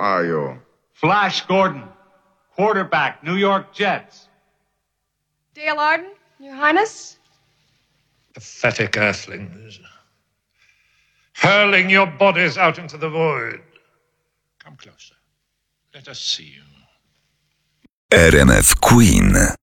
are you? Flash Gordon, quarterback, New York Jets. Dale Arden, Your Highness? Pathetic earthlings. Hurling your bodies out into the void. Come closer. Let us see you. RMF Queen.